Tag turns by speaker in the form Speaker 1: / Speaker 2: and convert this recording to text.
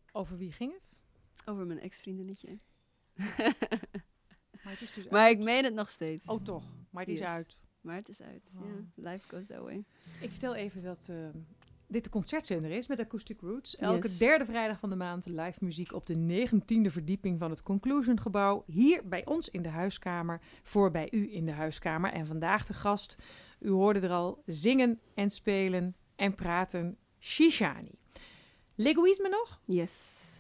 Speaker 1: Over wie ging het?
Speaker 2: Over mijn ex-vriendinnetje.
Speaker 1: Maar het is dus
Speaker 2: Maar
Speaker 1: uit.
Speaker 2: ik meen het nog steeds.
Speaker 1: Oh, toch. Maar het is
Speaker 2: Yes.
Speaker 1: uit.
Speaker 2: Maar het is uit.
Speaker 1: Wow.
Speaker 2: Ja, life goes that way.
Speaker 1: Ik vertel even dat dit de concertzender is met Acoustic Roots. Elke
Speaker 2: Yes.
Speaker 1: derde vrijdag van de maand live muziek op de 19e verdieping van het Conclusion gebouw. Hier bij ons in de huiskamer, voor bij u in de huiskamer. En vandaag de gast, u hoorde er al, zingen en spelen en praten, Shishani. L'Egoïsme nog?
Speaker 2: Yes.